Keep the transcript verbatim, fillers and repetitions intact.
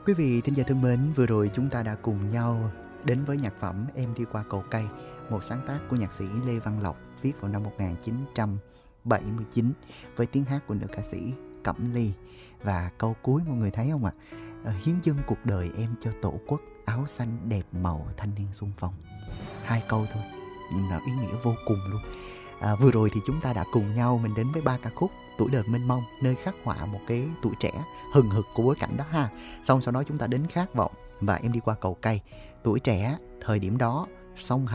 Quý vị thính giả thân mến, vừa rồi chúng ta đã cùng nhau đến với nhạc phẩm Em đi qua cầu cây, một sáng tác của nhạc sĩ Lê Văn Lộc, viết vào năm một nghìn chín trăm bảy mươi chín với tiếng hát của nữ ca sĩ Cẩm Ly. Và câu cuối mọi người thấy không ạ? À? Hiến dâng cuộc đời em cho tổ quốc, áo xanh đẹp màu thanh niên xung phong. Hai câu thôi nhưng là ý nghĩa vô cùng luôn. À, vừa rồi thì chúng ta đã cùng nhau mình đến với ba ca khúc Tuổi đời mênh mông, nơi khắc họa một cái tuổi trẻ hừng hực của bối cảnh đó ha. Xong sau đó chúng ta đến Khát vọng và Em đi qua cầu cây. Tuổi trẻ thời điểm đó, song hành